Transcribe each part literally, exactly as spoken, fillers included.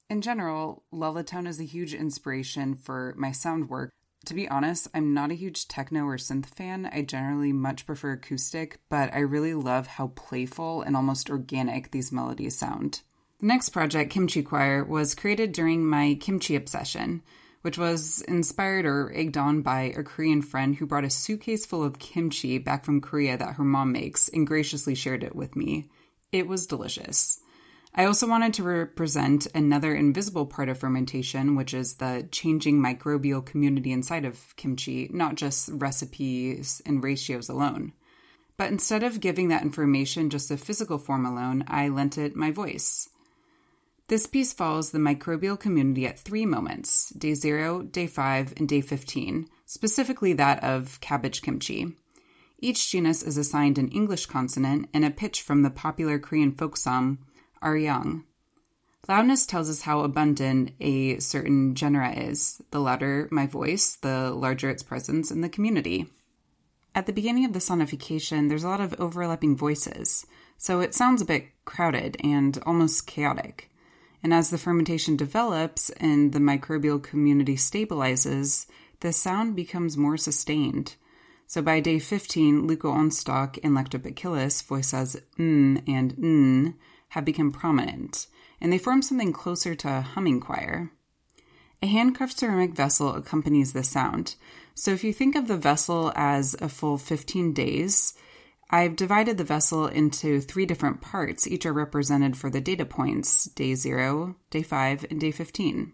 In general, Lullatone is a huge inspiration for my sound work. To be honest, I'm not a huge techno or synth fan. I generally much prefer acoustic, but I really love how playful and almost organic these melodies sound. The next project, Kimchi Choir, was created during my kimchi obsession, which was inspired or egged on by a Korean friend who brought a suitcase full of kimchi back from Korea that her mom makes and graciously shared it with me. It was delicious. I also wanted to represent another invisible part of fermentation, which is the changing microbial community inside of kimchi, not just recipes and ratios alone. But instead of giving that information just a physical form alone, I lent it my voice. This piece follows the microbial community at three moments, day zero, day five, and day fifteen, specifically that of cabbage kimchi. Each genus is assigned an English consonant and a pitch from the popular Korean folk song, Arirang. Loudness tells us how abundant a certain genre is. The louder my voice, the larger its presence in the community. At the beginning of the sonification, there's a lot of overlapping voices, so it sounds a bit crowded and almost chaotic. And as the fermentation develops and the microbial community stabilizes, the sound becomes more sustained. So by day fifteen, Leuco-Onstock and Lactobacillus, voiced as n and n, have become prominent, and they form something closer to a humming choir. A handcuffed ceramic vessel accompanies the sound. So if you think of the vessel as a full fifteen days, I've divided the vessel into three different parts. Each are represented for the data points, day zero, day five, and day fifteen.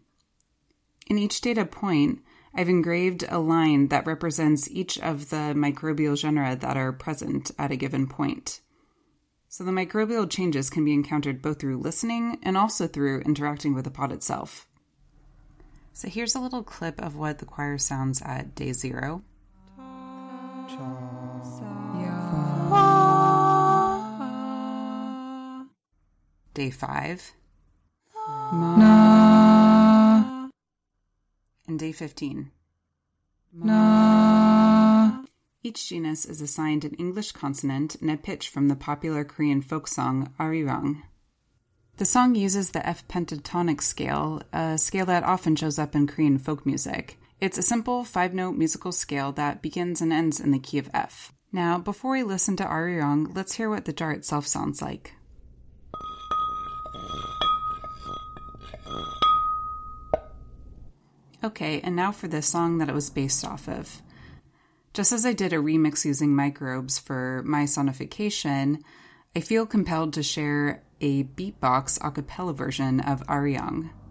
In each data point, I've engraved a line that represents each of the microbial genera that are present at a given point. So the microbial changes can be encountered both through listening and also through interacting with the pod itself. So here's a little clip of what the choir sounds at day zero. Day five. And day fifteen. Each genus is assigned an English consonant and a pitch from the popular Korean folk song Arirang. The song uses the F pentatonic scale, a scale that often shows up in Korean folk music. It's a simple five-note musical scale that begins and ends in the key of F. Now, before we listen to Arirang, let's hear what the jar itself sounds like. Okay, and now for the song that it was based off of. Just as I did a remix using microbes for my sonification, I feel compelled to share a beatbox a cappella version of Arirang.